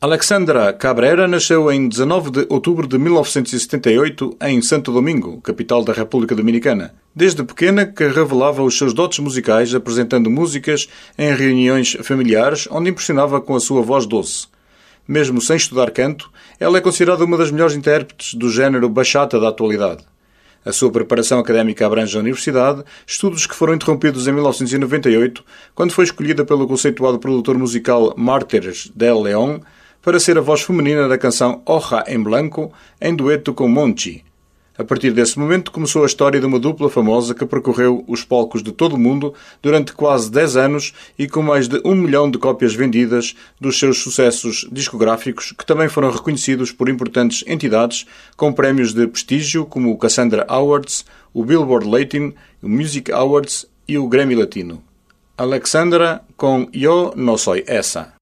Alexandra Cabrera nasceu em 19 de outubro de 1978 em Santo Domingo, capital da República Dominicana. Desde pequena que revelava os seus dotes musicais apresentando músicas em reuniões familiares onde impressionava com a sua voz doce. Mesmo sem estudar canto, ela é considerada uma das melhores intérpretes do género bachata da atualidade. A sua preparação académica abrange a universidade, estudos que foram interrompidos em 1998, quando foi escolhida pelo conceituado produtor musical Martires del León para ser a voz feminina da canção Hoja en Blanco, em dueto com Monchi. A partir desse momento começou a história de uma dupla famosa que percorreu os palcos de todo o mundo durante quase 10 anos e com mais de 1 milhão de cópias vendidas dos seus sucessos discográficos, que também foram reconhecidos por importantes entidades com prémios de prestígio como o Cassandra Awards, o Billboard Latin, o Music Awards e o Grammy Latino. Alexandra com Yo No Soy Esa.